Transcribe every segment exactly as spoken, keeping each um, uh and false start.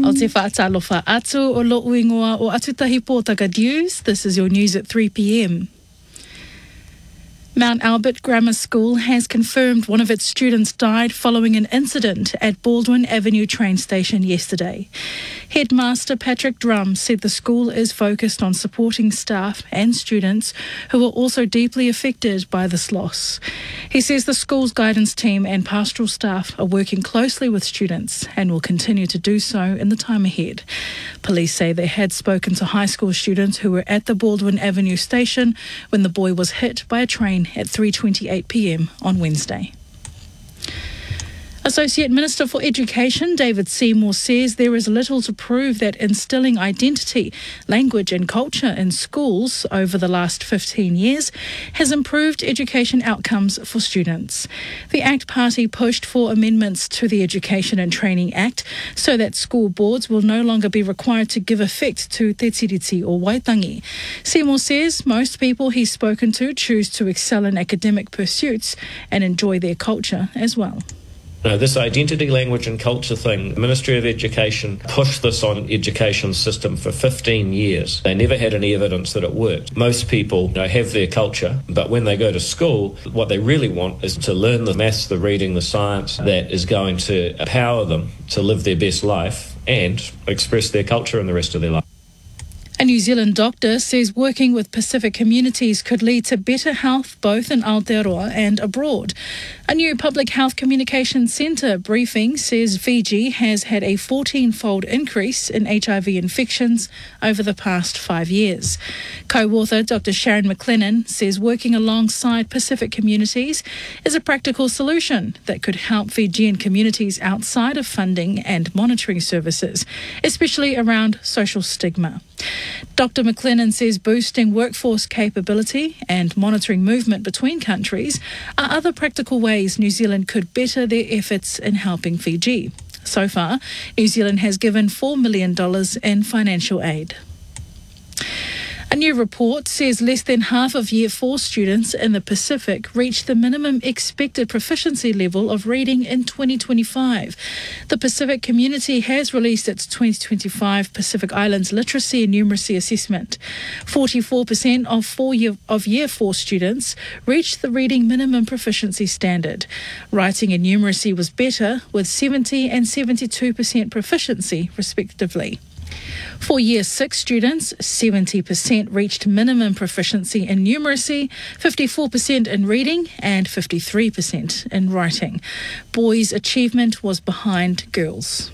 O te whaatalofa atu o lo uingoa o Atutahi Pōtaka News. This is your news at three p m. Mount Albert Grammar School has confirmed one of its students died following an incident at Baldwin Avenue train station yesterday. Headmaster Patrick Drum said the school is focused on supporting staff and students who are also deeply affected by this loss. He says the school's guidance team and pastoral staff are working closely with students and will continue to do so in the time ahead. Police say they had spoken to high school students who were at the Baldwin Avenue station when the boy was hit by a train at three twenty-eight p m on Wednesday. Associate Minister for Education David Seymour says there is little to prove that instilling identity, language and culture in schools over the last fifteen years has improved education outcomes for students. The ACT Party pushed for amendments to the Education and Training Act so that school boards will no longer be required to give effect to te tiriti or waitangi. Seymour says most people he's spoken to choose to excel in academic pursuits and enjoy their culture as well. No, this identity, language and culture thing, the Ministry of Education pushed this on education system for fifteen years. They never had any evidence that it worked. Most people, you know, have their culture, but when they go to school, what they really want is to learn the maths, the reading, the science that is going to empower them to live their best life and express their culture in the rest of their life. A New Zealand doctor says working with Pacific communities could lead to better health both in Aotearoa and abroad. A new Public Health Communications Centre briefing says Fiji has had a fourteen-fold increase in H I V infections over the past five years. Co-author Doctor Sharon McLennan says working alongside Pacific communities is a practical solution that could help Fijian communities outside of funding and monitoring services, especially around social stigma. Doctor McLennan says boosting workforce capability and monitoring movement between countries are other practical ways New Zealand could better their efforts in helping Fiji. So far, New Zealand has given four million dollars in financial aid. A new report says less than half of Year four students in the Pacific reached the minimum expected proficiency level of reading in twenty twenty-five. The Pacific community has released its twenty twenty-five Pacific Islands Literacy and Numeracy Assessment. forty-four percent of, four year, of Year four students reached the reading minimum proficiency standard. Writing and numeracy was better, with seventy and seventy-two percent proficiency, respectively. For Year six students, seventy percent reached minimum proficiency in numeracy, fifty-four percent in reading and fifty-three percent in writing. Boys' achievement was behind girls.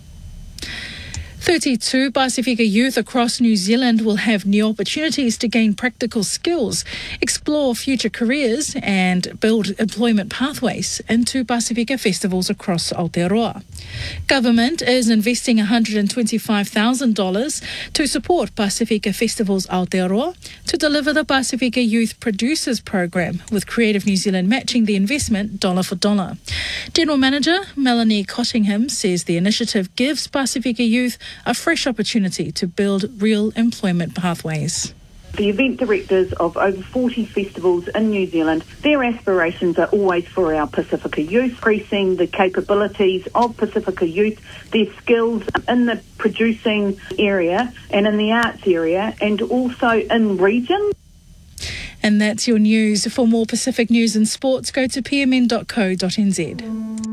thirty-two Pasifika youth across New Zealand will have new opportunities to gain practical skills, explore future careers and build employment pathways into Pasifika festivals across Aotearoa. Government is investing one hundred twenty-five thousand dollars to support Pasifika Festivals Aotearoa to deliver the Pasifika Youth Producers Program, with Creative New Zealand matching the investment dollar for dollar. General Manager Melanie Cottingham says the initiative gives Pasifika youth a fresh opportunity to build real employment pathways. The event directors of over forty festivals in New Zealand, their aspirations are always for our Pasifika youth, increasing the capabilities of Pasifika youth, their skills in the producing area and in the arts area and also in region. And that's your news. For more Pacific news and sports, go to p m n dot co dot n z.